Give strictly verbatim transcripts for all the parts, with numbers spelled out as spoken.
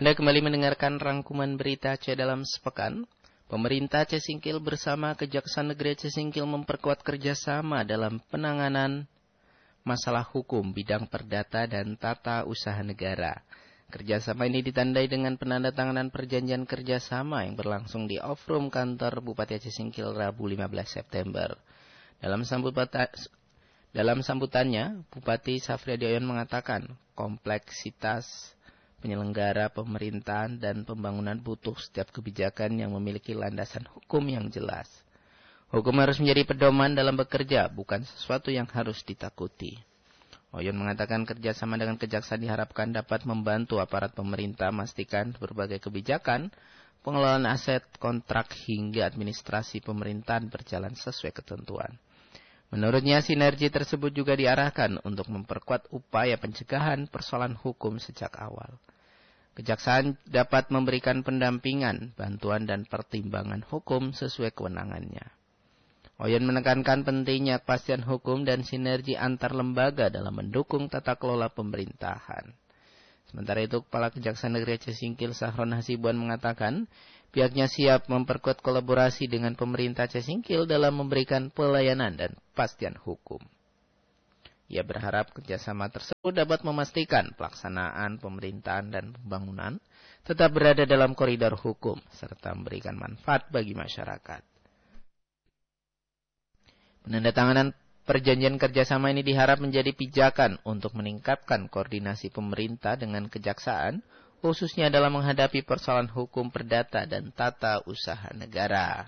Anda kembali mendengarkan rangkuman berita Aceh dalam sepekan. Pemerintah Aceh Singkil bersama Kejaksaan Negeri Aceh Singkil memperkuat kerjasama dalam penanganan masalah hukum bidang perdata dan tata usaha negara. Kerjasama ini ditandai dengan penandatanganan perjanjian kerjasama yang berlangsung di off-room kantor Bupati Aceh Singkil Rabu lima belas September. Dalam sambutan, dalam sambutannya, Bupati Safriadi Oyon mengatakan kompleksitas penyelenggara pemerintahan dan pembangunan butuh setiap kebijakan yang memiliki landasan hukum yang jelas. Hukum harus menjadi pedoman dalam bekerja, bukan sesuatu yang harus ditakuti. Oyon mengatakan kerjasama dengan kejaksaan diharapkan dapat membantu aparat pemerintah memastikan berbagai kebijakan, pengelolaan aset, kontrak, hingga administrasi pemerintahan berjalan sesuai ketentuan. Menurutnya, sinergi tersebut juga diarahkan untuk memperkuat upaya pencegahan persoalan hukum sejak awal. Kejaksaan dapat memberikan pendampingan, bantuan, dan pertimbangan hukum sesuai kewenangannya. Oyon menekankan pentingnya kepastian hukum dan sinergi antar lembaga dalam mendukung tata kelola pemerintahan. Sementara itu, Kepala Kejaksaan Negeri Aceh Singkil Sahron Hasibuan mengatakan, pihaknya siap memperkuat kolaborasi dengan pemerintah Aceh Singkil dalam memberikan pelayanan dan kepastian hukum. Ia berharap kerjasama tersebut dapat memastikan pelaksanaan pemerintahan dan pembangunan tetap berada dalam koridor hukum, serta memberikan manfaat bagi masyarakat. Penandatanganan perjanjian kerjasama ini diharap menjadi pijakan untuk meningkatkan koordinasi pemerintah dengan kejaksaan, khususnya dalam menghadapi persoalan hukum perdata dan tata usaha negara.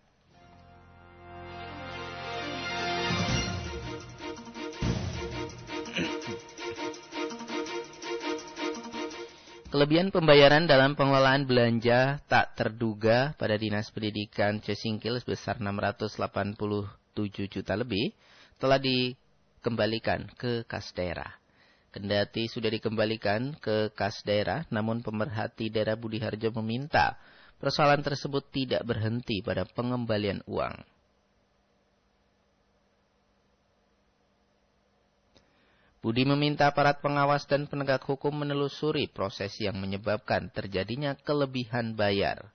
Kelebihan pembayaran dalam pengelolaan belanja tak terduga pada Dinas Pendidikan Aceh Singkil sebesar enam ratus delapan puluh tujuh juta lebih telah dikembalikan ke kas daerah. Kendati sudah dikembalikan ke kas daerah, namun pemerhati daerah Budi Harjo meminta persoalan tersebut tidak berhenti pada pengembalian uang. Budi meminta aparat pengawas dan penegak hukum menelusuri proses yang menyebabkan terjadinya kelebihan bayar.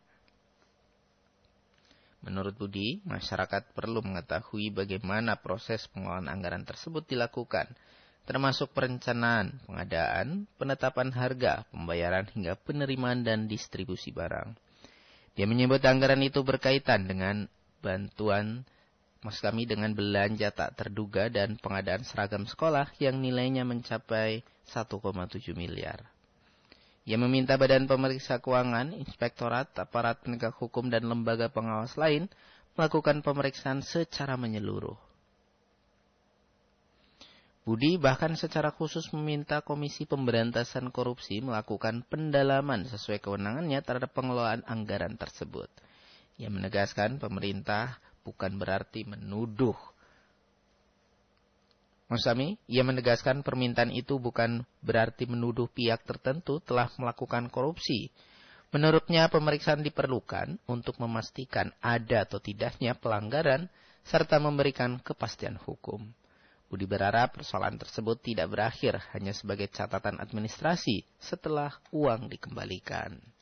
Menurut Budi, masyarakat perlu mengetahui bagaimana proses pengelolaan anggaran tersebut dilakukan, termasuk perencanaan, pengadaan, penetapan harga, pembayaran hingga penerimaan dan distribusi barang. Dia menyebut anggaran itu berkaitan dengan bantuan maksud kami dengan belanja tak terduga dan pengadaan seragam sekolah yang nilainya mencapai satu koma tujuh miliar. Ia meminta Badan Pemeriksa Keuangan, Inspektorat, aparat penegak hukum dan lembaga pengawas lain melakukan pemeriksaan secara menyeluruh. Budi bahkan secara khusus meminta Komisi Pemberantasan Korupsi melakukan pendalaman sesuai kewenangannya terhadap pengelolaan anggaran tersebut. Ia menegaskan pemerintah bukan berarti menuduh. Maksud kami, ia menegaskan permintaan itu bukan berarti menuduh pihak tertentu telah melakukan korupsi. Menurutnya, pemeriksaan diperlukan untuk memastikan ada atau tidaknya pelanggaran serta memberikan kepastian hukum. Budi berharap persoalan tersebut tidak berakhir hanya sebagai catatan administrasi setelah uang dikembalikan.